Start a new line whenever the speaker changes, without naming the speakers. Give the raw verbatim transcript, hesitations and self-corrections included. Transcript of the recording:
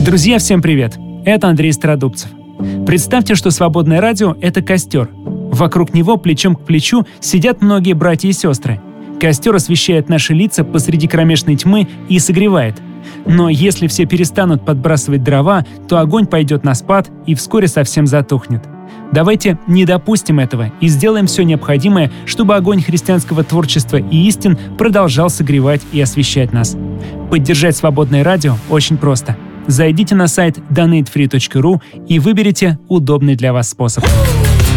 Друзья, всем привет! Это Андрей Стародубцев. Представьте, что свободное радио — это костер. Вокруг него плечом к плечу сидят многие братья и сестры. Костер освещает наши лица посреди кромешной тьмы и согревает. Но если все перестанут подбрасывать дрова, то огонь пойдет на спад и вскоре совсем затухнет. Давайте не допустим этого и сделаем все необходимое, чтобы огонь христианского творчества и истин продолжал согревать и освещать нас. Поддержать свободное радио очень просто. Зайдите на сайт донейт фри точка ру и выберите удобный для вас способ.